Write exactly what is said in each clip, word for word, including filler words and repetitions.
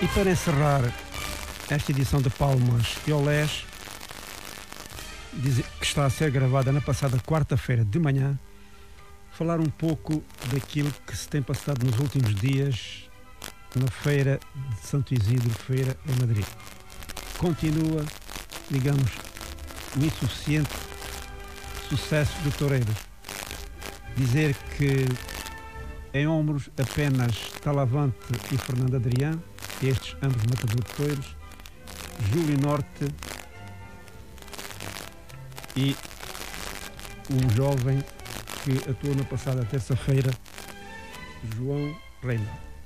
E para encerrar esta edição de Palmas e Olés, que está a ser gravada na passada quarta-feira de manhã, falar um pouco daquilo que se tem passado nos últimos dias na feira de Santo Isidro, feira em Madrid. Continua, digamos, o insuficiente sucesso de toureiros. Dizer que em ombros apenas Talavante e Fernando Adrião, estes ambos matadores de touros, Júlio Norte e um jovem que atuou na passada terça-feira, João Reina.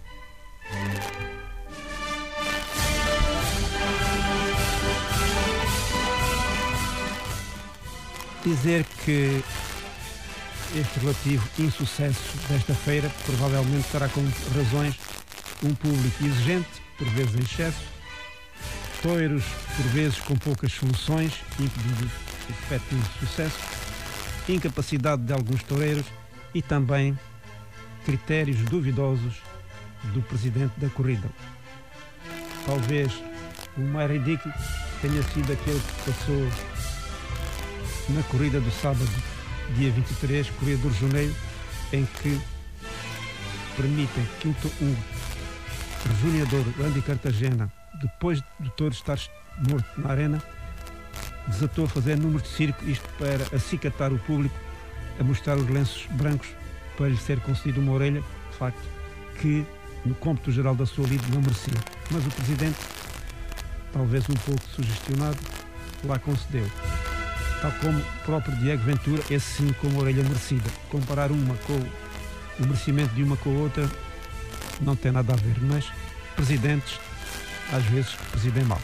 Dizer que este relativo insucesso desta feira provavelmente terá como razões um público exigente, por vezes em excesso, touros por vezes com poucas soluções, impedindo o efetivo sucesso, incapacidade de alguns toureiros e também critérios duvidosos do presidente da corrida. Talvez o mais ridículo tenha sido aquele que passou na corrida do sábado, dia vinte e três, corrida do Rejoneiro, em que permitem que um, um rejoneador, Andy Cartagena, depois do touro estar morto na arena, desatou a fazer número de circo, isto para acicatar o público, a mostrar os lenços brancos para lhe ser concedido uma orelha, de facto, que no cômputo geral da sua lida não merecia. Mas o presidente, talvez um pouco sugestionado, lá concedeu. Tal como o próprio Diego Ventura, esse sim com uma orelha merecida. Comparar uma com o merecimento de uma com a outra não tem nada a ver, mas presidentes às vezes presidem mal.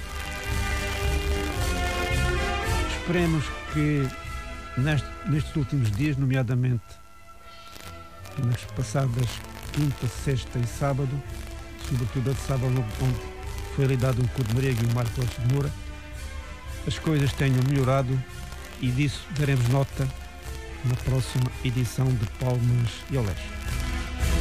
Esperemos que neste, nestes últimos dias, nomeadamente nas passadas quinta, sexta e sábado, sobretudo a de sábado, onde foi lidado um Cor de Marega e um Marco Alves de Moura, as coisas tenham melhorado e disso daremos nota na próxima edição de Palmas e Olés.